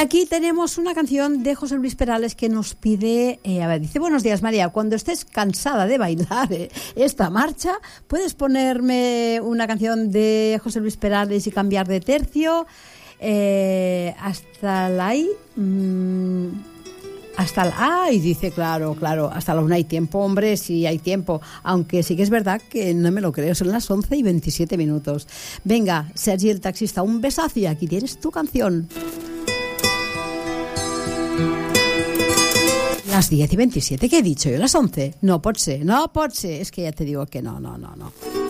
aquí tenemos una canción de José Luis Perales que nos pide, dice: buenos días, María, cuando estés cansada de bailar esta marcha, ¿puedes ponerme una canción de José Luis Perales y cambiar de tercio? Hasta la I... y dice, claro, hasta la 1 hay tiempo, hombre, sí hay tiempo, aunque sí que es verdad que no me lo creo, son las 11:27. Venga, Sergi el taxista, un besazo y aquí tienes tu canción. Las 10:27, ¿qué he dicho yo? Las 11, no pot ser, es que ya te digo que no.